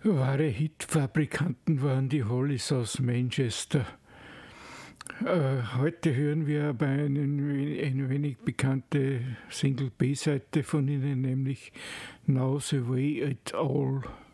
Wahre Hitfabrikanten waren die Hollies aus Manchester. Heute hören wir aber eine wenig bekannte Single-B-Seite von ihnen, nämlich Now the Way It All